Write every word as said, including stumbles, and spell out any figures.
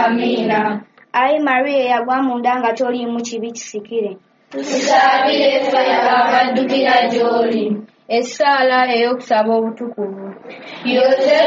Amina. Ayi Maria yagwa mu nda nga toliimu kibi kisikire. Tusabire ffe abaddukira gy'oli. Essaala ey'okusaba obutukuvu. Yozefu